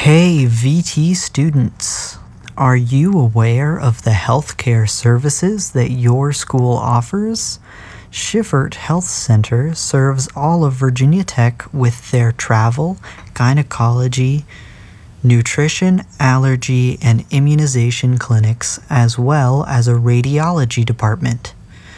Hey VT students, are you aware of the healthcare services that your school offers? Schifferdt Health Center serves all of Virginia Tech with their travel, gynecology, nutrition, allergy, and immunization clinics, as well as a radiology department.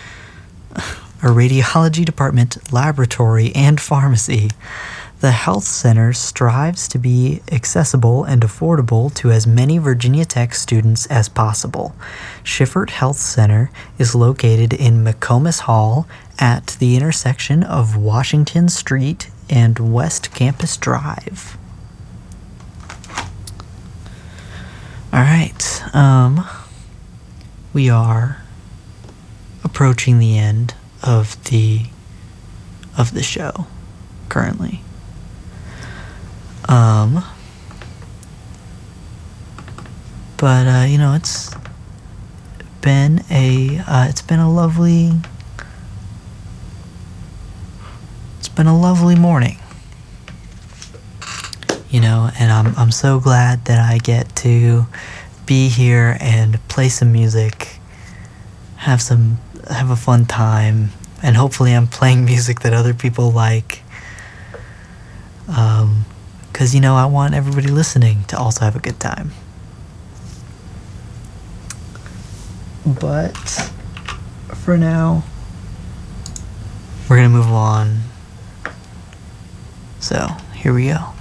Laboratory, and pharmacy. The health center strives to be accessible and affordable to as many Virginia Tech students as possible. Schifferdt Health Center is located in McComas Hall at the intersection of Washington Street and West Campus Drive. Alright, we are approaching the end of the show currently. But it's been a lovely morning. And I'm so glad that I get to be here and play some music, have a fun time, and hopefully I'm playing music that other people like. Because I want everybody listening to also have a good time. But for now, we're gonna move on. So here we go.